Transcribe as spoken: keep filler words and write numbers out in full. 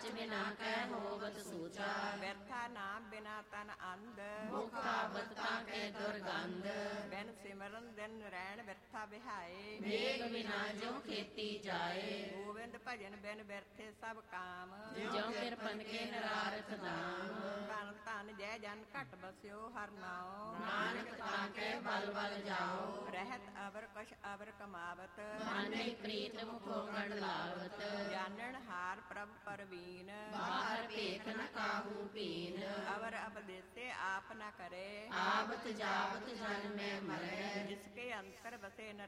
ਬਿਨਾ ਕਹਿ ਹੋਵਤ ਸੂਚਾ। ਬਿਰਥਾ ਨਾਮ ਬਿਨਾ ਤਨ ਅੰਧ, ਮੁਖ ਆਵਤ ਤਾਂ ਕੇ ਦੁਰਗੰਧ। ਬਿਨ ਸਿਮਰਨ ਦਿਨ ਰਹਿਣ ਬਿਰਥਾ ਬਿਹਾਏ, ਵੇਗ ਬਿਨਾ ਜਿਉ ਖੇਤੀ ਜਾਏ। ਗੋਬਿੰਦ ਭਜਨ ਬਿਨ ਬਿਰਥੇ ਸਭ ਕਾਮ, ਜਿਉ ਕਿਰਪਨ ਕੇ ਨਰਾਰਥ ਦਾਮ। ਧਨ ਧਨ ਜੈ ਜਨ ਘਟ ਬਸਿਓ ਹਰ ਨਾਉ, ਨਾਨਕ ਤਾਂ ਕੇ ਬਲ ਬਲ ਜਾਓ। ਰਹਿਤ ਅਵਰ ਕਛ ਅਵਰ ਕਮਾਵਤ, ਮਾਨੇ ਪ੍ਰੀਤ ਮੁਖੋ ਗਣ ਲਾਵਤ। ਜਾਣਨ ਹਾਰ ਪ੍ਰਭ ਪਰਵੀਨ, ਬਾਹਰ ਭੇਖ ਨ ਕਾਹੂ ਪੀਨ। ਅਵਰ ਅਪਦੇਸੇ ਆਪ ਨ ਕਰੇ, ਆਵਤ ਜਾਵਤ ਜਨ ਮੈਂ ਮਰੈ। ਜਿਸਕੇ ਅੰਤਰ ਬਸੇ ਨ